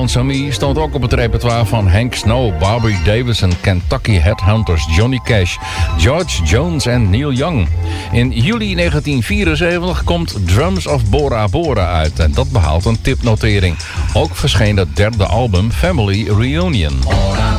Dance on Me stond ook op het repertoire van Hank Snow, Barbie Davidson, Kentucky Headhunters, Johnny Cash, George Jones en Neil Young. In juli 1974 komt Drums of Bora Bora uit en dat behaalt een tipnotering. Ook verscheen het derde album Family Reunion. Bora